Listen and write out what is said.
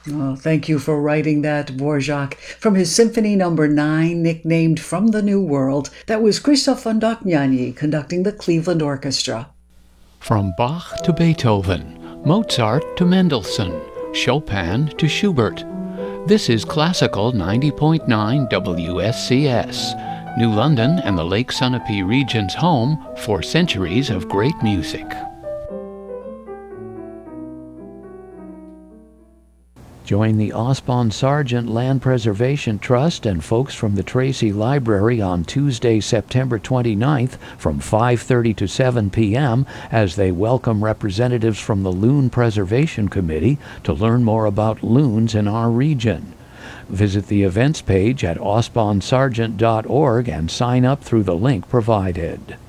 Oh, thank you for writing that, Dvorak. From his Symphony Number 9, nicknamed From the New World, that was Christoph von Dohnanyi conducting the Cleveland Orchestra. From Bach to Beethoven, Mozart to Mendelssohn, Chopin to Schubert. This is Classical 90.9 WSCS, New London and the Lake Sunapee region's home for centuries of great music. Join the Osbon Sargent Land Preservation Trust and folks from the Tracy Library on Tuesday, September 29th from 5:30 to 7 p.m. as they welcome representatives from the Loon Preservation Committee to learn more about loons in our region. Visit the events page at osbonsargent.org and sign up through the link provided.